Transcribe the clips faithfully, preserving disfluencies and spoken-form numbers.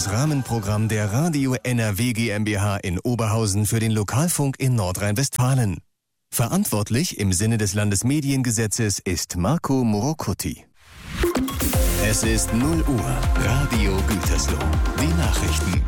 das Rahmenprogramm der Radio N R W GmbH in Oberhausen für den Lokalfunk in Nordrhein-Westfalen. Verantwortlich im Sinne des Landesmediengesetzes ist Marco Morocuti. Es ist null Uhr. Radio Gütersloh. Die Nachrichten.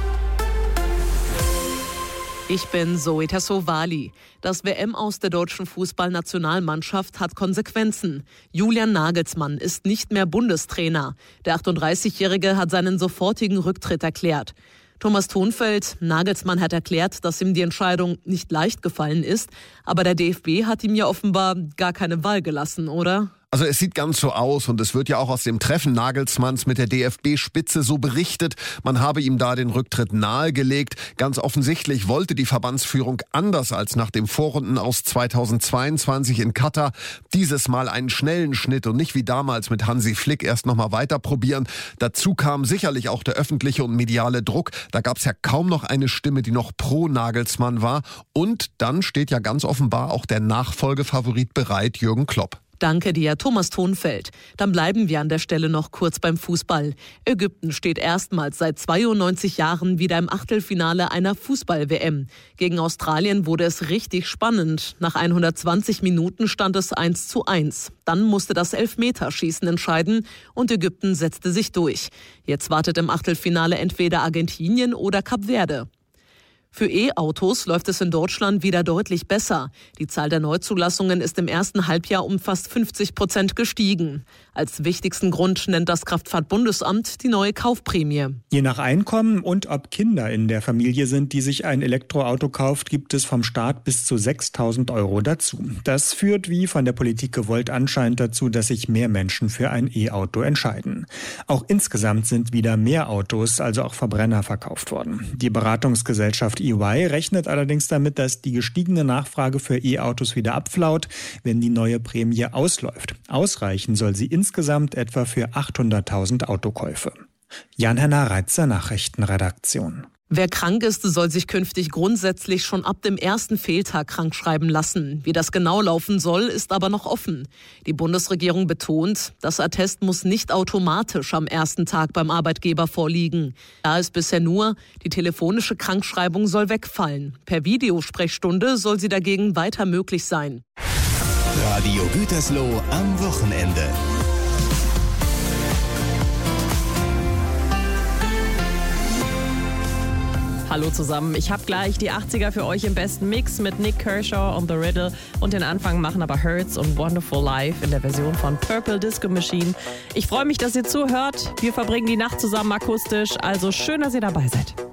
Ich bin Zoe Tassovali. Das W M aus der deutschen Fußballnationalmannschaft hat Konsequenzen. Julian Nagelsmann ist nicht mehr Bundestrainer. Der achtunddreißigjährige hat seinen sofortigen Rücktritt erklärt. Thomas Thonfeld: Nagelsmann hat erklärt, dass ihm die Entscheidung nicht leicht gefallen ist. Aber der D F B hat ihm ja offenbar gar keine Wahl gelassen, oder? Also es sieht ganz so aus und es wird ja auch aus dem Treffen Nagelsmanns mit der D F B-Spitze so berichtet, man habe ihm da den Rücktritt nahegelegt. Ganz offensichtlich wollte die Verbandsführung anders als nach dem Vorrunden aus zweitausendzweiundzwanzig in Katar dieses Mal einen schnellen Schnitt und nicht wie damals mit Hansi Flick erst nochmal weiter probieren. Dazu kam sicherlich auch der öffentliche und mediale Druck. Da gab es ja kaum noch eine Stimme, die noch pro Nagelsmann war. Und dann steht ja ganz offenbar auch der Nachfolgefavorit bereit, Jürgen Klopp. Danke dir, Thomas Thonfeld. Dann bleiben wir an der Stelle noch kurz beim Fußball. Ägypten steht erstmals seit zweiundneunzig Jahren wieder im Achtelfinale einer Fußball-W M. Gegen Australien wurde es richtig spannend. Nach hundertzwanzig Minuten stand es eins zu eins. Dann musste das Elfmeterschießen entscheiden und Ägypten setzte sich durch. Jetzt wartet im Achtelfinale entweder Argentinien oder Kap Verde. Für E-Autos läuft es in Deutschland wieder deutlich besser. Die Zahl der Neuzulassungen ist im ersten Halbjahr um fast fünfzig Prozent gestiegen. Als wichtigsten Grund nennt das Kraftfahrtbundesamt die neue Kaufprämie. Je nach Einkommen und ob Kinder in der Familie sind, die sich ein Elektroauto kauft, gibt es vom Staat bis zu sechstausend Euro dazu. Das führt, wie von der Politik gewollt, anscheinend dazu, dass sich mehr Menschen für ein E-Auto entscheiden. Auch insgesamt sind wieder mehr Autos, also auch Verbrenner, verkauft worden. Die Beratungsgesellschaft E Y rechnet allerdings damit, dass die gestiegene Nachfrage für E-Autos wieder abflaut, wenn die neue Prämie ausläuft. Ausreichen soll sie insgesamt etwa für achthunderttausend Autokäufe. Jan-Henner Reitzer, Nachrichtenredaktion. Wer krank ist, soll sich künftig grundsätzlich schon ab dem ersten Fehltag krankschreiben lassen. Wie das genau laufen soll, ist aber noch offen. Die Bundesregierung betont, das Attest muss nicht automatisch am ersten Tag beim Arbeitgeber vorliegen. Da ist bisher nur, die telefonische Krankschreibung soll wegfallen. Per Videosprechstunde soll sie dagegen weiter möglich sein. Radio Gütersloh am Wochenende. Hallo zusammen, ich habe gleich die achtziger für euch im besten Mix mit Nick Kershaw und The Riddle und den Anfang machen aber Hurts und Wonderful Life in der Version von Purple Disco Machine. Ich freue mich, dass ihr zuhört. Wir verbringen die Nacht zusammen akustisch, also schön, dass ihr dabei seid.